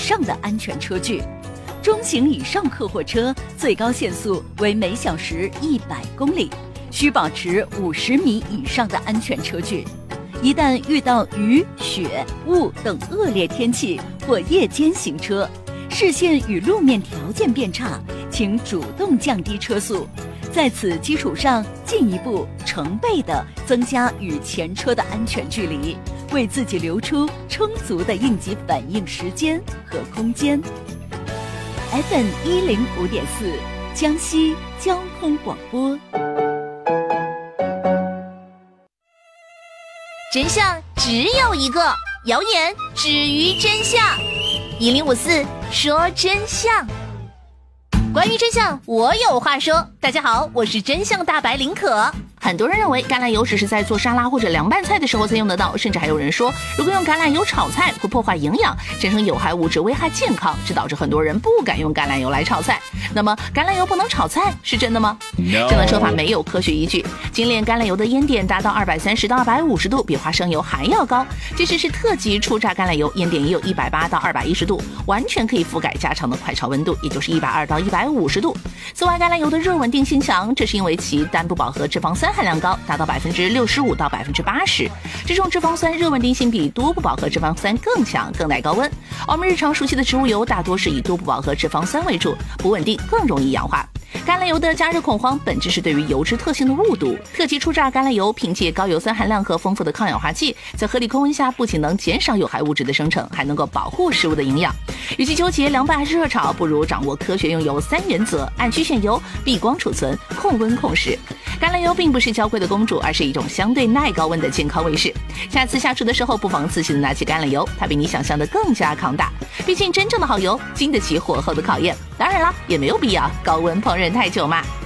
上的安全车距。中型以上客货车最高限速为每小时100公里，需保持50米以上的安全车距。一旦遇到雨、雪、雾等恶劣天气或夜间行车，视线与路面条件变差，请主动降低车速，在此基础上进一步成倍地增加与前车的安全距离，为自己留出充足的应急反应时间和空间。FM 105.4江西交通广播。 真相只有一个，谣言止于真相。1054说真相。关于真相，我有话说。大家好，我是真相大白林可。很多人认为橄榄油只是在做沙拉或者凉拌菜的时候才用得到，甚至还有人说，如果用橄榄油炒菜会破坏营养，产生有害物质，危害健康，这导致很多人不敢用橄榄油来炒菜。那么橄榄油不能炒菜是真的吗？ No. 这样的说法没有科学依据。精炼橄榄油的烟点达到230到250度，比花生油还要高。即使是特级初榨橄榄油，烟点也有180到210度，完全可以覆盖家常的快炒温度，也就是120到150度。此外，橄榄油的热稳定性强，这是因为其单不饱和脂肪酸含量高，达到65%到80%。这种脂肪酸热稳定性比多不饱和脂肪酸更强，更耐高温。我们日常熟悉的植物油大多是以多不饱和脂肪酸为主，不稳定，更容易氧化。橄榄油的加热恐慌本质是对于油脂特性的误读。特级初榨橄榄油凭借高油酸含量和丰富的抗氧化剂，在合理控温下不仅能减少有害物质的生成，还能够保护食物的营养。与其纠结凉拌还是热炒，不如掌握科学用油3原则，按需选油，避光储存，控温控时。橄榄油并不是娇贵的公主，而是一种相对耐高温的健康卫士。下次下厨的时候，不妨自信地拿起橄榄油，它比你想象的更加抗大。毕竟真正的好油经得起火候的考验。当然了，也没有必要高温烹饪太久嘛。